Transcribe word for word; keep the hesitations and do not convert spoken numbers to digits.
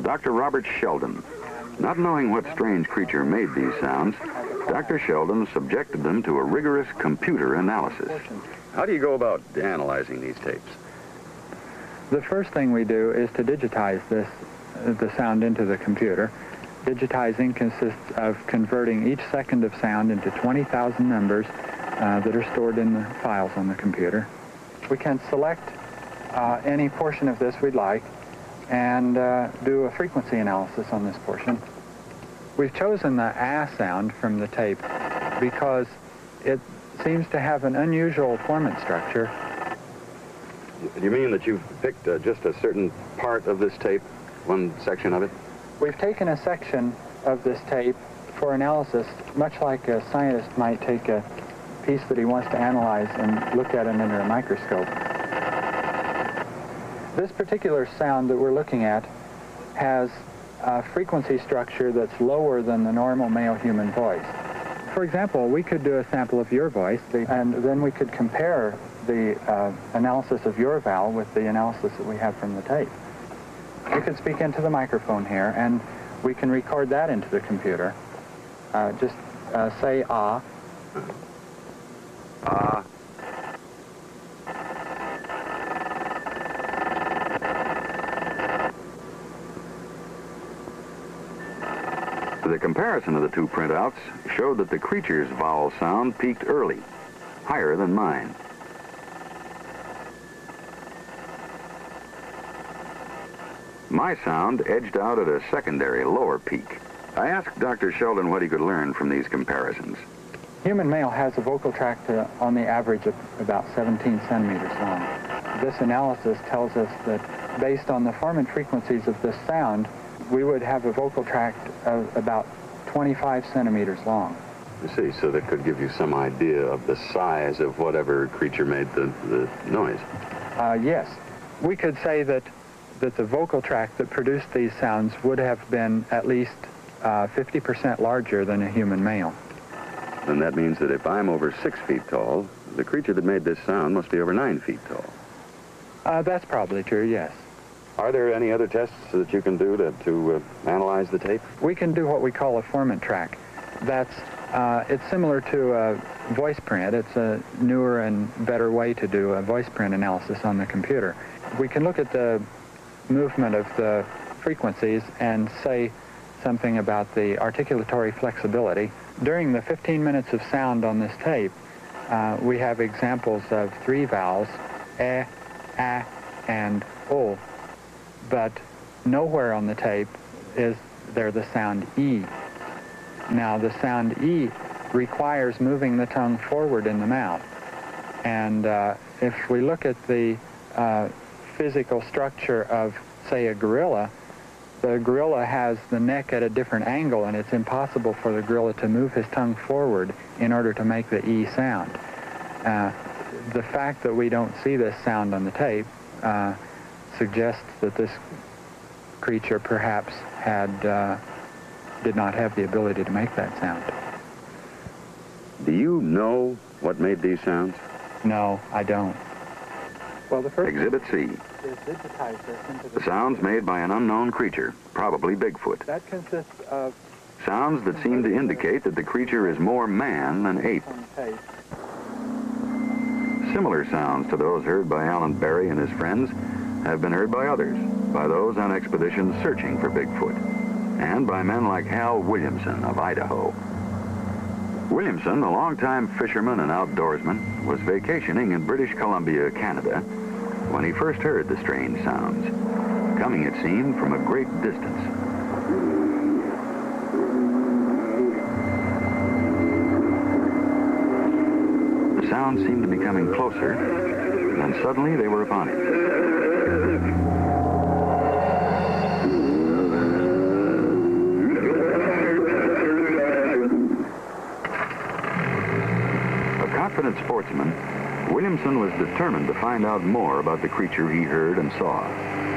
Doctor Robert Sheldon. Not knowing what strange creature made these sounds, Doctor Sheldon subjected them to a rigorous computer analysis. How do you go about analyzing these tapes? The first thing we do is to digitize this, uh, the sound into the computer. Digitizing consists of converting each second of sound into twenty thousand numbers uh, that are stored in the files on the computer. We can select uh, any portion of this we'd like and uh, do a frequency analysis on this portion. We've chosen the ah sound from the tape because it seems to have an unusual formant structure. You mean that you've picked uh, just a certain part of this tape, one section of it? We've taken a section of this tape for analysis, much like a scientist might take a piece that he wants to analyze and look at it under a microscope. This particular sound that we're looking at has a frequency structure that's lower than the normal male human voice. For example, we could do a sample of your voice, and then we could compare the uh, analysis of your vowel with the analysis that we have from the tape. You could speak into the microphone here, and we can record that into the computer. Uh, just uh, say ah. Ah. The comparison of the two printouts showed that the creature's vowel sound peaked early, higher than mine. My sound edged out at a secondary, lower peak. I asked Doctor Sheldon what he could learn from these comparisons. Human male has a vocal tract uh, on the average of about seventeen centimeters long. This analysis tells us that based on the formant frequencies of this sound, we would have a vocal tract of about twenty-five centimeters long. I see, so that could give you some idea of the size of whatever creature made the, the noise. Uh, yes. We could say that, that the vocal tract that produced these sounds would have been at least uh, fifty percent larger than a human male. And that means that if I'm over six feet tall, the creature that made this sound must be over nine feet tall. Uh, that's probably true, yes. Are there any other tests that you can do to, to uh, analyze the tape? We can do what we call a formant track. That's, uh, it's similar to a voice print. It's a newer and better way to do a voice print analysis on the computer. We can look at the movement of the frequencies and say something about the articulatory flexibility. During the fifteen minutes of sound on this tape, uh, we have examples of three vowels, eh, ah, and o. But nowhere on the tape is there the sound E. Now, the sound E requires moving the tongue forward in the mouth. And uh, if we look at the uh, physical structure of, say, a gorilla, the gorilla has the neck at a different angle, and it's impossible for the gorilla to move his tongue forward in order to make the E sound. Uh, the fact that we don't see this sound on the tape uh, suggests that this creature perhaps had uh, did not have the ability to make that sound. Do you know what made these sounds? No, I don't. Well, the first Exhibit C. is digitize this into the The sounds made by an unknown creature, probably Bigfoot. That consists of Sounds that seem to indicate that the creature is more man than ape. on tape. Similar sounds to those heard by Alan Berry and his friends have been heard by others, by those on expeditions searching for Bigfoot, and by men like Hal Williamson of Idaho. Williamson, a longtime fisherman and outdoorsman, was vacationing in British Columbia, Canada, when he first heard the strange sounds, coming, it seemed, from a great distance. The sounds seemed to be coming closer, and suddenly they were upon him. Confident sportsman, Williamson was determined to find out more about the creature he heard and saw.